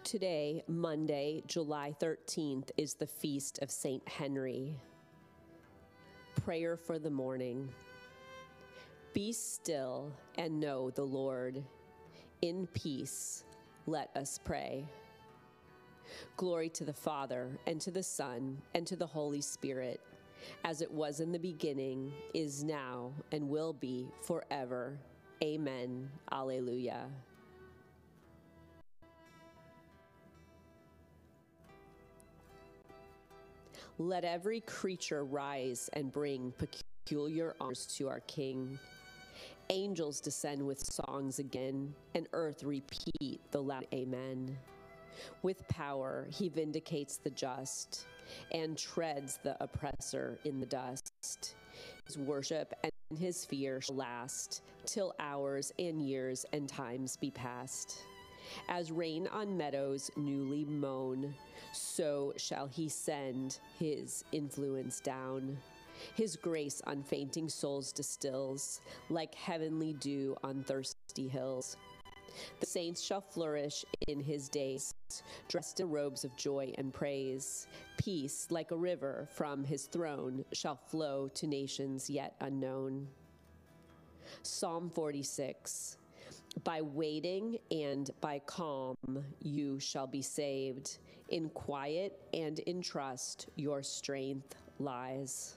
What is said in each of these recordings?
Today, Monday, July 13th, is the feast of St. Henry. Prayer for the morning. Be still and know the Lord. In peace, let us pray. Glory to the Father, and to the Son, and to the Holy Spirit, as it was in the beginning, is now, and will be forever. Amen. Alleluia. Let every creature rise and bring peculiar honors to our King. Angels descend with songs again, and earth repeat the loud amen. With power he vindicates the just, and treads the oppressor in the dust. His worship and his fear shall last, till hours and years and times be past. As rain on meadows newly mown, so shall he send his influence down. His grace on fainting souls distills, like heavenly dew on thirsty hills. The saints shall flourish in his days, dressed in robes of joy and praise. Peace, like a river from his throne, shall flow to nations yet unknown. Psalm 46. By waiting and by calm you shall be saved. In quiet and in trust your strength lies.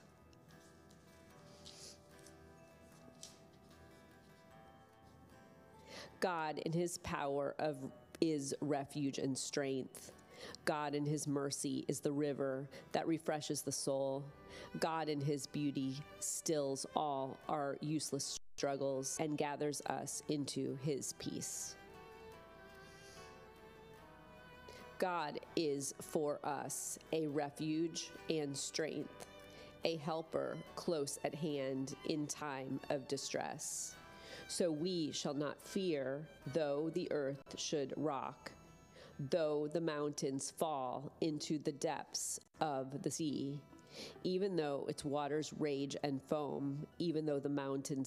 God in his power is refuge and strength. God in his mercy is the river that refreshes the soul. God in his beauty stills all our useless struggles and gathers us into his peace. God is for us a refuge and strength, a helper close at hand in time of distress. So we shall not fear, though the earth should rock, though the mountains fall into the depths of the sea, even though its waters rage and foam, even though the mountains